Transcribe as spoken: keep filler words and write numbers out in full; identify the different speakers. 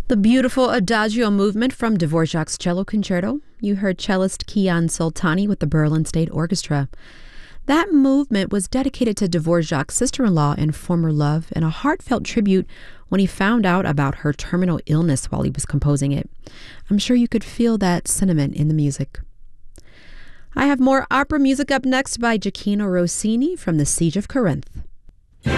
Speaker 1: The beautiful Adagio movement from Dvorak's Cello Concerto. You heard cellist Kian Soltani with the Berlin State Orchestra. That movement was dedicated to Dvorak's sister-in-law and former love, and a heartfelt tribute when he found out about her terminal illness while he was composing it. I'm sure you could feel that sentiment in the music. I have more opera music up next by Gioachino Rossini from The Siege of Corinth.